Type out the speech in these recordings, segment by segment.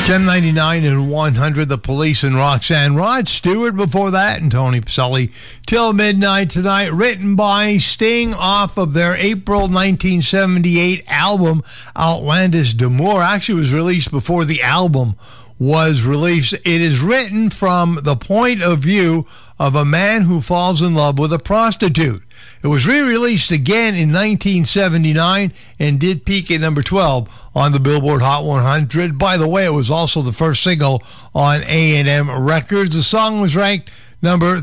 Gem 99 and 100, The Police and Roxanne. Rod Stewart before that, and Tony Pacelli, Till Midnight Tonight, written by Sting off of their April 1978 album, Outlandish D'Amour. Actually, it was released before the album was released. It is written from the point of view of a man who falls in love with a prostitute. It was re-released again in 1979 and did peak at number 12 on the Billboard Hot 100. By the way, it was also the first single on A&M Records. The song was ranked number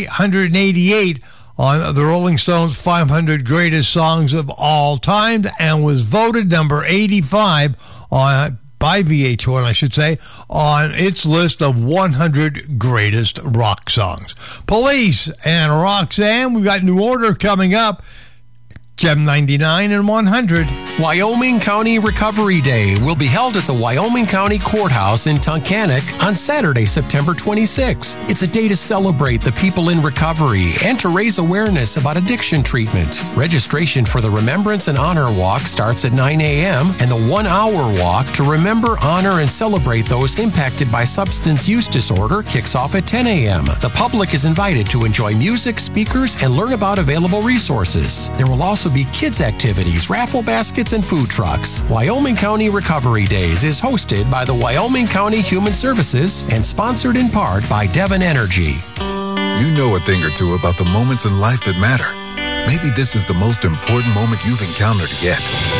388 on the Rolling Stones 500 Greatest Songs of All Time and was voted number 85 by VH1, I should say, on its list of 100 greatest rock songs. Police and Roxanne, we've got New Order coming up. Gem 99 and 100. Wyoming County Recovery Day will be held at the Wyoming County Courthouse in Tunkhannock on Saturday, September 26th. It's a day to celebrate the people in recovery and to raise awareness about addiction treatment. Registration for the Remembrance and Honor Walk starts at 9 a.m. and the 1-hour walk to remember, honor, and celebrate those impacted by substance use disorder kicks off at 10 a.m. The public is invited to enjoy music, speakers, and learn about available resources. There will also be kids' activities, raffle baskets, and food trucks. Wyoming County Recovery Days is hosted by the Wyoming County Human Services and sponsored in part by Devon Energy. You know a thing or two about the moments in life that matter. Maybe this is the most important moment you've encountered yet.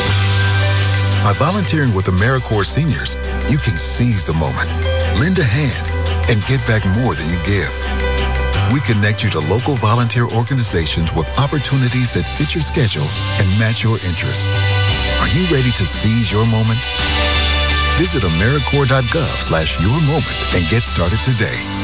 By volunteering with AmeriCorps Seniors, you can seize the moment, lend a hand, and get back more than you give. We connect you to local volunteer organizations with opportunities that fit your schedule and match your interests. Are you ready to seize your moment? Visit AmeriCorps.gov/yourmoment and get started today.